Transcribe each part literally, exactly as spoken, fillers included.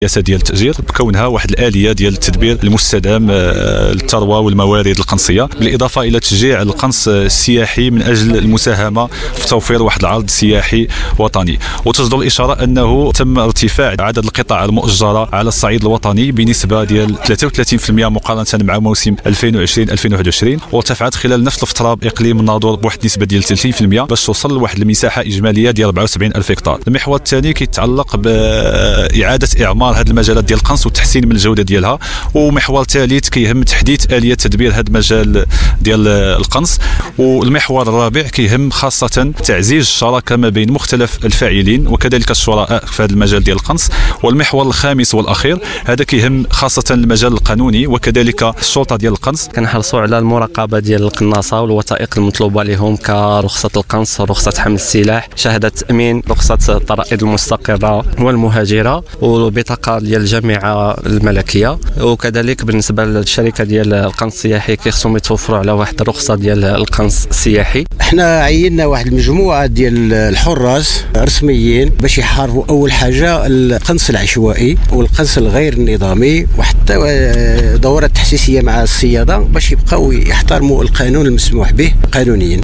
السياسه ديال التأجير بكونها واحد الآلية ديال التدبير المستدام للثروة والموارد القنصية، بالإضافة إلى تشجيع القنص السياحي من أجل المساهمة في توفير واحد العرض سياحي وطني. وتجدر الإشارة أنه تم ارتفاع عدد القطع المؤجرة على الصعيد الوطني بنسبة ديال ثلاثة وثلاثين بالمئة مقارنة مع موسم ألفين وعشرين ألفين وواحد وعشرين، وارتفعت خلال نفس الفترة بإقليم الناظور بواحد النسبة ديال ثلاثين بالمئة باش توصل لواحد المساحة إجمالية ديال أربعة وسبعين ألف هكتار. المحور الثاني كيتعلق بإعادة إعمار هذه المجالات ديال القنص وتحسين من الجودة ديالها، ومحور ثالث كيهم تحديث آلية تدبير هذا المجال ديال القنص، والمحور الرابع كيهم خاصة تعزيز الشراكة ما بين مختلف الفاعلين وكذلك الشركاء في هذا المجال ديال القنص. والمحور الخامس والأخير هذا كيهم خاصة المجال القانوني وكذلك الشرطة ديال القنص. كنحرصوا على المراقبة ديال القناصة والوثائق المطلوبة لهم كرخصة القنص، رخصة حمل السلاح، شهادة تأمين، رخصة الضرائب المستقرة والمهاجرة، وبطاقة ديال الجامعة الملكية. وكذلك بالنسبة للشركة ديال القنص السياحي كيخصهم يتوفروا على واحد الرخصة ديال القنص السياحي. احنا عيننا واحد المجموعة ديال الحراس رسميين باش يحاربوا أول حاجة القنص العشوائي والقنص الغير النظامي، وحتى دورات تحسيسية مع الصيادة باش يبقاو يحترموا القانون المسموح به قانونيا.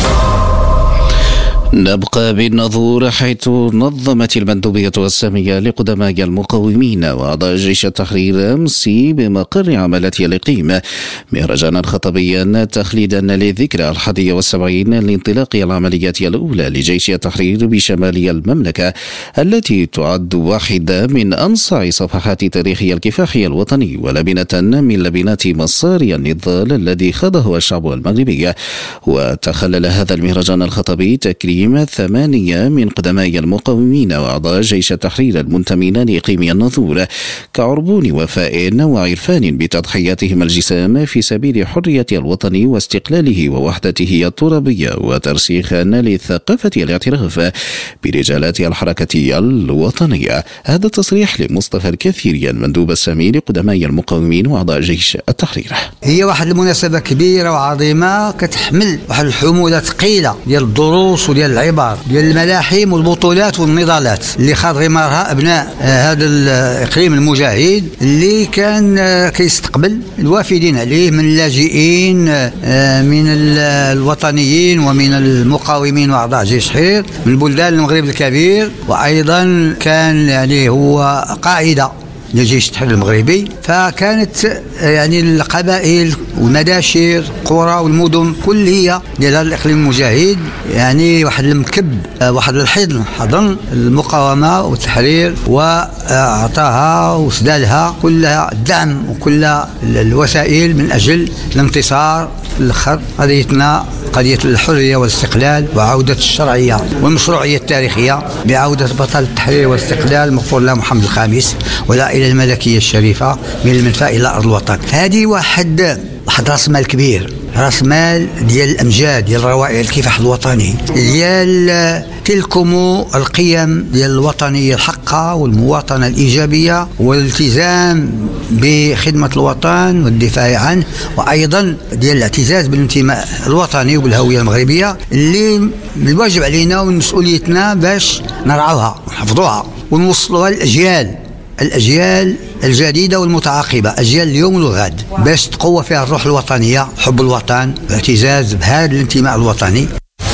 نبقى بالناظور، حيث نظمت المندوبية السامية لقدماء المقاومين وأعضاء جيش التحرير أمس بمقر عملتها الإقليم مهرجانا خطبيا تخليدا للذكرى الحادية والسبعين لانطلاق العمليات الأولى لجيش التحرير بشمال المملكة، التي تعد واحدة من أنصع صفحات تاريخ الكفاح الوطني ولبنة من لبنات مسار النضال الذي خاضه الشعب المغربي. وتخلل هذا المهرجان الخطبي تكريم ثمانية من قدماء المقاومين وأعضاء جيش التحرير المنتمين لإقليم الناظور كعربون وفاء وعرفان بتضحياتهم الجسام في سبيل حرية الوطن واستقلاله ووحدته الترابية، وترسيخا لثقافة الاعتراف برجالات الحركة الوطنية. هذا التصريح لمصطفى الكثيري المندوب السامي لقدماء المقاومين وأعضاء جيش التحرير. هي واحد المناسبة كبيرة وعظيمة كتحمل واحد الحمولة ثقيلة ديال الدروس وديال العبار ديال الملاحم والبطولات والنضالات اللي خاض غمارها ابناء هذا الاقليم المجاهد، اللي كان كيستقبل الوافدين عليه من اللاجئين من الوطنيين ومن المقاومين واعضاء جيش التحرير من بلدان المغرب الكبير، وايضا كان يعني هو قاعده لجيش التحرير المغربي. فكانت يعني القبائل والمداشر القرى والمدن كلها ديال هذا الاقليم المجاهد يعني واحد المكب، واحد الحضن حضن المقاومه والتحرير، واعطاها وسدالها كل الدعم وكل الوسائل من اجل الانتصار الاخر قضيتنا، قضيه الحريه والاستقلال وعوده الشرعيه والمشروعيه التاريخيه بعوده بطل التحرير والاستقلال مغفور له محمد الخامس ولا الى الملكيه الشريفه من المنفى الى ارض الوطن. هذه واحد واحد راس مال كبير، راس مال ديال الامجاد ديال روائع الكفاح الوطني، ديال تلكم القيم ديال الوطنيه الحقه والمواطنه الايجابيه والالتزام بخدمه الوطن والدفاع عنه، وايضا ديال الاعتزاز بالانتماء الوطني وبالهويه المغربيه اللي الواجب علينا ومن مسؤوليتنا باش نرعوها ونحفظوها ونوصلوها للاجيال الأجيال الجديدة والمتعاقبة، أجيال اليوم والغد، باش تقوى فيها الروح الوطنية، حب الوطن، اعتزاز بهذا الانتماء الوطني.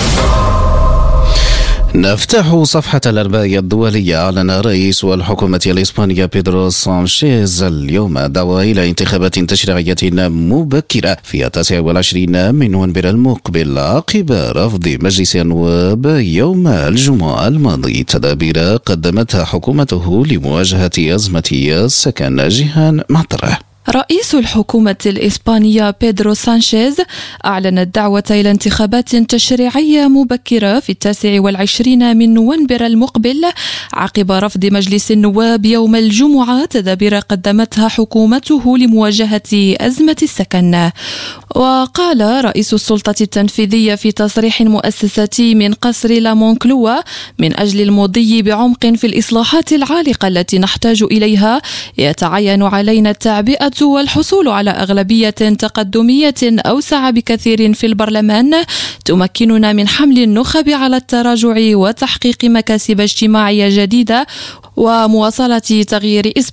نفتح صفحة الأرباع الدولية. أعلن رئيس الحكومة الإسبانية بيدرو سانشيز اليوم دعوة إلى انتخابات تشريعية مبكرة في التاسع والعشرين من نوفمبر المقبل عقب رفض مجلس النواب يوم الجمعة الماضي تدابير قدمتها حكومته لمواجهة أزمة السكن. جيهان معطرة. رئيس الحكومة الإسبانية بيدرو سانشيز أعلن الدعوة إلى انتخابات تشريعية مبكرة في التاسع والعشرين من نوفمبر المقبل عقب رفض مجلس النواب يوم الجمعة تدابير قدمتها حكومته لمواجهة أزمة السكن. وقال رئيس السلطة التنفيذية في تصريح مؤسساتي من قصر لامونكلوا: من أجل المضي بعمق في الإصلاحات العالقة التي نحتاج إليها يتعين علينا التعبئة والحصول على أغلبية تقدمية أوسع بكثير في البرلمان تمكننا من حمل النخب على التراجع وتحقيق مكاسب اجتماعية جديدة ومواصلة تغيير إسبانيا